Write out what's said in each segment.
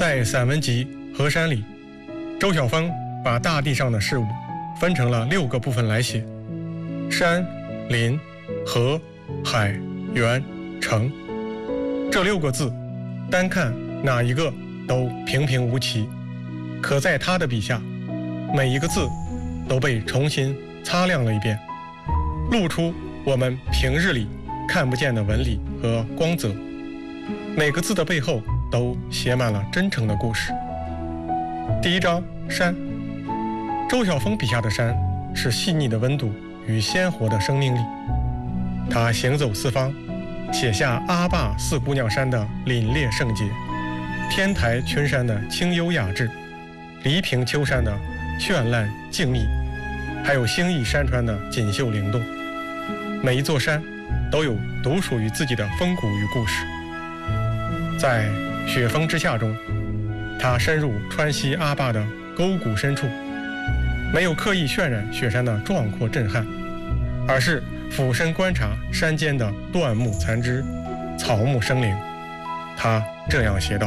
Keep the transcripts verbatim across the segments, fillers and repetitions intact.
在散文集《河山》里，周晓峰把大地上的事物分成了六个部分来写：山、林、河、海、园、城。这六个字，单看哪一个都平平无奇，可在他的笔下，每一个字都被重新擦亮了一遍，露出我们平日里看不见的纹理和光泽。每个字的背后都写满了真诚的故事。第一章，山。周晓峰笔下的山是细腻的温度与鲜活的生命力。他行走四方，写下阿坝四姑娘山的凛冽圣洁，天台群山的清幽雅致，黎平秋山的绚烂静谧，还有兴义山川的锦绣灵动。每一座山都有独属于自己的风骨与故事。在雪峰之下中，他深入川西阿坝的沟谷深处，没有刻意渲染雪山的壮阔震撼，而是俯身观察山间的断木残枝、草木生灵。他这样写道：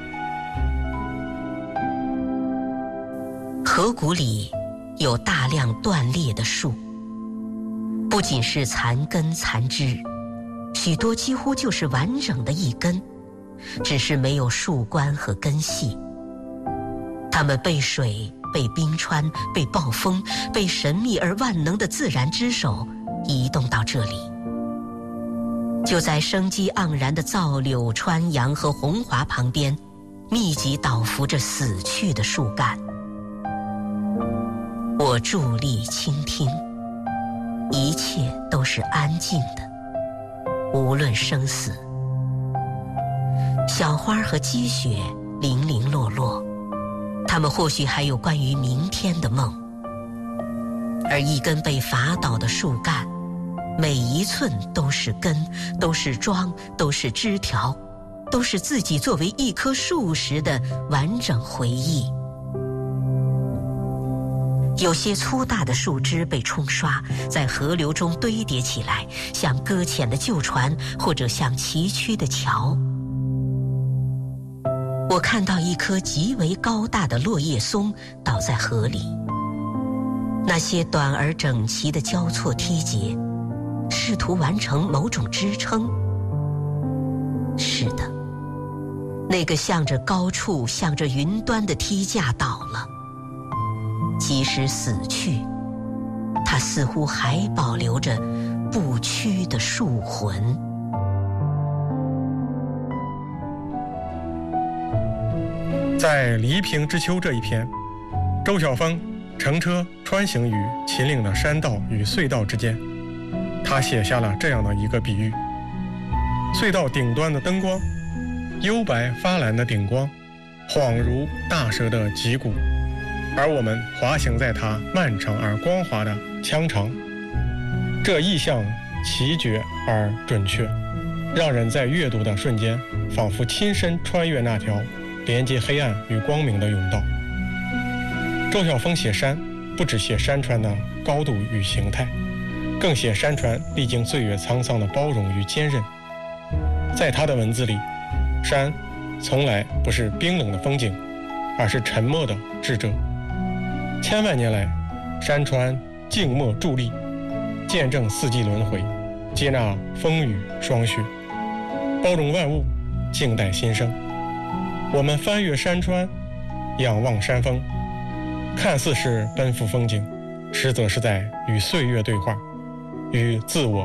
河谷里有大量断裂的树，不仅是残根残枝，许多几乎就是完整的一根，只是没有树冠和根系。它们被水、被冰川、被暴风、被神秘而万能的自然之手移动到这里。就在生机盎然的皂柳、川阳和红华旁边，密集倒伏着死去的树干。我伫立倾听，一切都是安静的，无论生死。小花和积雪零零落落，它们或许还有关于明天的梦。而一根被伐倒的树干，每一寸都是根，都是桩，都是枝条，都是自己作为一棵树时的完整回忆。有些粗大的树枝被冲刷，在河流中堆叠起来，像搁浅的旧船，或者像崎岖的桥。我看到一棵极为高大的落叶松倒在河里，那些短而整齐的交错梯节，试图完成某种支撑。是的，那个向着高处、向着云端的梯架倒了。即使死去，它似乎还保留着不屈的树魂。 在黎平之秋这一篇，周晓峰乘车穿行于秦岭的山道与隧道之间，他写下了这样的一个比喻：隧道顶端的灯光，幽白发蓝的顶光，恍如大蛇的脊骨，而我们滑行在它漫长而光滑的腔肠。这意象奇绝而准确，让人在阅读的瞬间仿佛亲身穿越那条连接黑暗与光明的甬道。周晓峰写山，不只写山川的高度与形态，更写山川历经岁月沧桑的包容与坚韧。在他的文字里，山从来不是冰冷的风景，而是沉默的智者。千万年来，山川静默伫立，见证四季轮回，接纳风雨霜雪，包容万物，静待新生。我们翻越山川，仰望山峰，看似是奔赴风景，实则是在与岁月对话，与自我